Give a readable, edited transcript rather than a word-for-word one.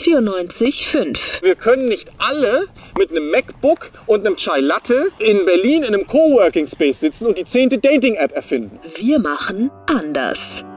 94.5. Wir können nicht alle mit einem MacBook und einem Chai Latte in Berlin in einem Coworking Space sitzen und die 10. Dating-App erfinden. Wir machen anders.